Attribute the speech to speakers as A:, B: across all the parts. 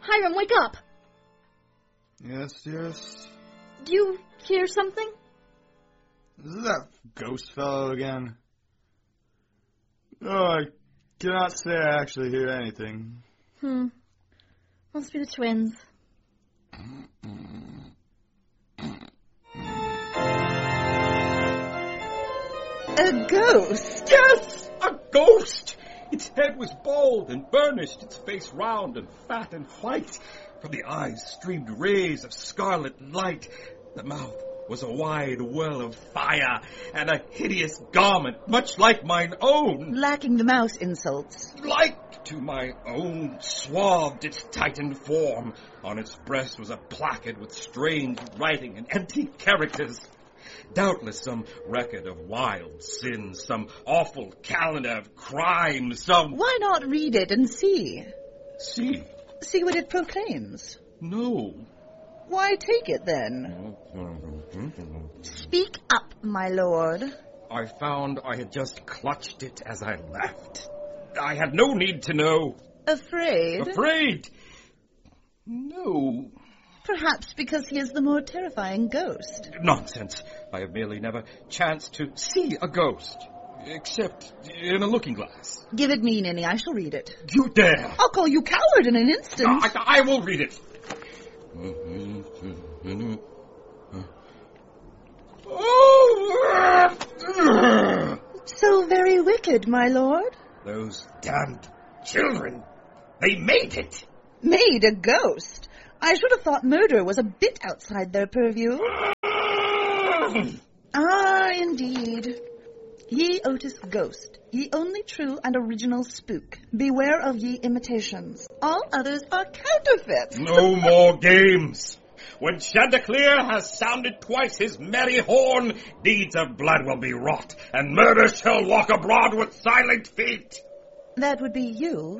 A: Hiram, wake up!
B: Yes, dearest?
A: Do you hear something?
B: Is it that ghost fellow again? Oh, I cannot say I actually hear anything.
A: Must be the twins.
C: A ghost?
D: Yes, a ghost! Its head was bald and burnished, its face round and fat and white. From the eyes streamed rays of scarlet light. The mouth was a wide well of fire, and a hideous garment, much like mine own.
C: Lacking the mouse insults.
D: Like to my own, swathed its tightened form. On its breast was a placard with strange writing and antique characters. Doubtless some record of wild sins, some awful calendar of crimes, some...
C: Why not read it and see?
D: See?
C: See what it proclaims.
D: No.
C: Why take it then? Speak up, my lord.
D: I found I had just clutched it as I left. I had no need to know.
C: Afraid?
D: Afraid? No.
C: Perhaps because he is the more terrifying ghost.
D: Nonsense. I have merely never chanced to see a ghost. Except in a looking glass.
C: Give it me, Ninny. I shall read it.
D: You dare!
C: I'll call you coward in an instant.
D: I will read it.
C: So very wicked, my lord.
D: Those damned children. They made it.
C: Made a ghost? I should have thought murder was a bit outside their purview. Ah, indeed. Ye Otis ghost, ye only true and original spook, beware of ye imitations. All others are counterfeits.
D: No more games. When Chanticleer has sounded twice his merry horn, deeds of blood will be wrought, and murder shall walk abroad with silent feet.
C: That would be you.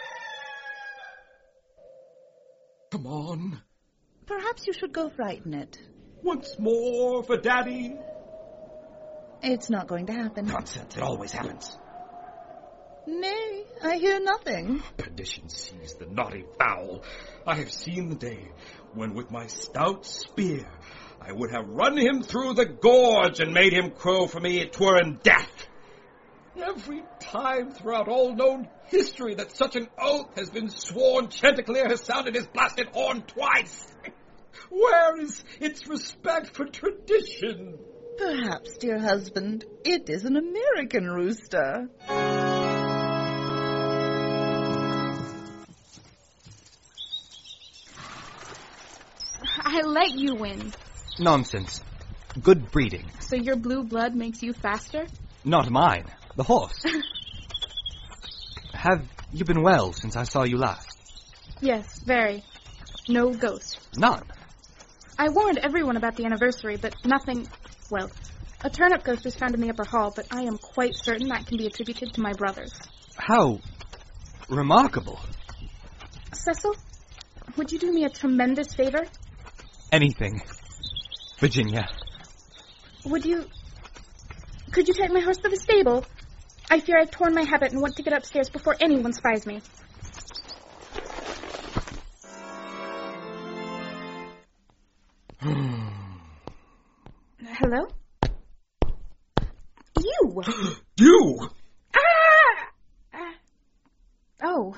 D: Come on.
C: Perhaps you should go frighten it.
D: Once more for Daddy.
C: It's not going to happen.
D: Nonsense, it always happens.
C: Nay, I hear nothing.
D: Perdition seize the naughty fowl. I have seen the day when with my stout spear I would have run him through the gorge and made him crow for me 'twere in death. Every time throughout all known history that such an oath has been sworn, Chanticleer has sounded his blasted horn twice. Where is its respect for tradition?
C: Perhaps, dear husband, it is an American rooster.
A: I let you win.
E: Nonsense. Good breeding.
A: So your blue blood makes you faster?
E: Not mine. The horse. Have you been well since I saw you last?
A: Yes, very. No ghost.
E: None.
A: I warned everyone about the anniversary, but nothing... Well, a turnip ghost was found in the upper hall, but I am quite certain that can be attributed to my brothers.
E: How remarkable.
A: Cecil, would you do me a tremendous favor?
E: Anything. Virginia.
A: Could you take my horse to the stable? I fear I've torn my habit and want to get upstairs before anyone spies me. Hello? You!
D: You!
A: Oh.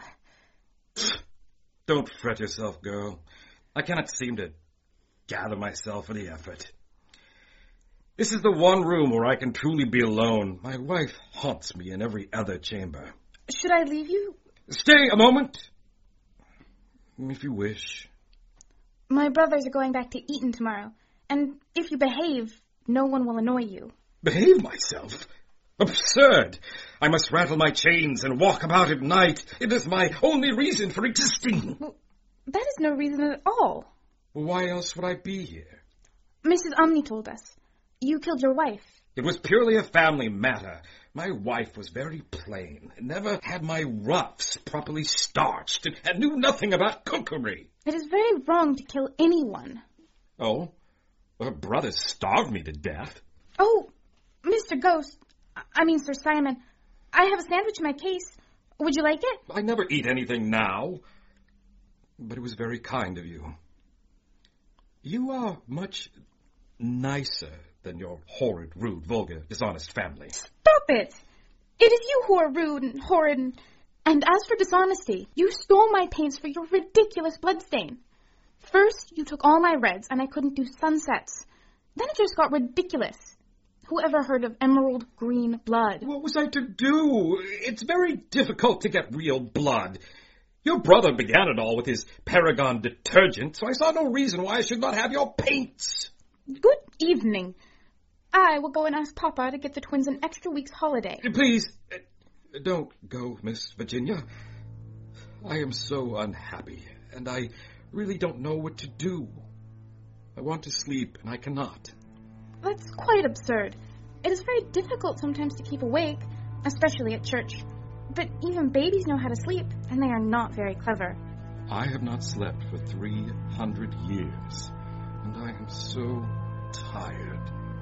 D: Don't fret yourself, girl. I cannot seem to gather myself for the effort. This is the one room where I can truly be alone. My wife haunts me in every other chamber.
A: Should I leave you?
D: Stay a moment. If you wish.
A: My brothers are going back to Eton tomorrow, and if you behave, no one will annoy you.
D: Behave myself? Absurd! I must rattle my chains and walk about at night. It is my only reason for existing.
A: Well, that is no reason at all.
D: Why else would I be here?
A: Mrs. Omni told us. You killed your wife.
D: It was purely a family matter. My wife was very plain, never had my ruffs properly starched, and knew nothing about cookery.
A: It is very wrong to kill anyone.
D: Oh? Her brothers starved me to death.
A: Oh, Mr. Ghost, Sir Simon, I have a sandwich in my case. Would you like it?
D: I never eat anything now. but it was very kind of you. You are much nicer than your horrid, rude, vulgar, dishonest family.
A: Stop it! It is you who are rude and horrid and as for dishonesty, you stole my paints for your ridiculous bloodstain. First, you took all my reds, and I couldn't do sunsets. Then it just got ridiculous. Who ever heard of emerald green blood?
D: What was I to do? It's very difficult to get real blood. Your brother began it all with his Paragon detergent, so I saw no reason why I should not have your paints.
A: Good evening. I will go and ask Papa to get the twins an extra week's holiday.
D: Please, don't go, Miss Virginia. I am so unhappy, and I really don't know what to do. I want to sleep, and I cannot.
A: That's quite absurd. It is very difficult sometimes to keep awake, especially at church. But even babies know how to sleep, and they are not very clever.
D: I have not slept for 300 years, and I am so tired.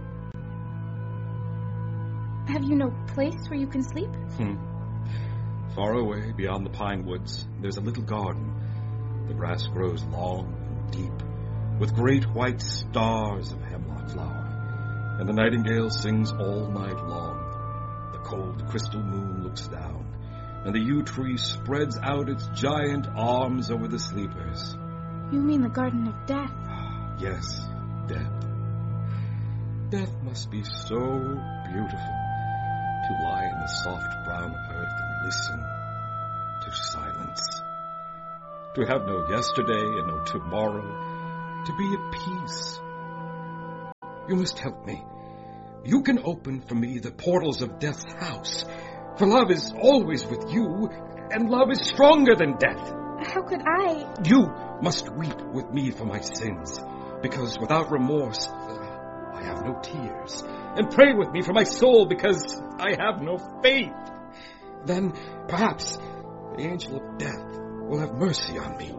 A: Have you no place where you can sleep?
D: Far away, beyond the pine woods, there's a little garden. The grass grows long and deep, with great white stars of hemlock flower, and the nightingale sings all night long. The cold crystal moon looks down, and the yew tree spreads out its giant arms over the sleepers.
A: You mean the Garden of Death?
D: Yes, death. Death must be so beautiful, to lie in the soft brown earth and listen to silence. To have no yesterday and no tomorrow, to be at peace. You must help me. You can open for me the portals of death's house, for love is always with you, and love is stronger than death.
A: How could I?
D: You must weep with me for my sins, because without remorse, I have no tears. And pray with me for my soul, because I have no faith. Then, perhaps, the angel of death will have mercy on me.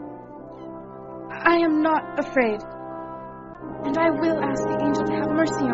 A: I am not afraid. And I will ask the angel to have mercy